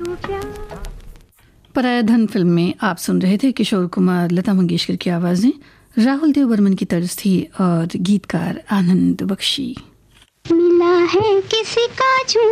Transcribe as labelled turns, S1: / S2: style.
S1: परायाधन film में आप सुन रहे थे किशोर कुमार, लता मंगेशकर की आवाज़ें, राहुल देव बर्मन की तर्ज थी और गीतकार आनंद बख्शी।
S2: मिला है किसी का